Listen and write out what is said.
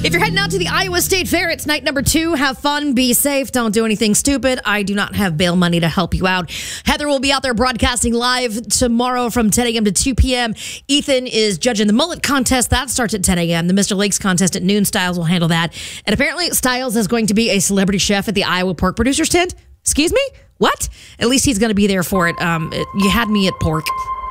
If you're heading out to the Iowa State Fair, it's night number 2. Have fun, be safe, don't do anything stupid. I do not have bail money to help you out. Heather will be out there broadcasting live tomorrow from 10 a.m. to 2 p.m. Ethan is judging the mullet contest. That starts at 10 a.m. The Mr. Lakes contest at noon. Styles will handle that. And apparently Styles is going to be a celebrity chef at the Iowa Pork Producers Tent. Excuse me? What? At least he's going to be there for it. You had me at pork.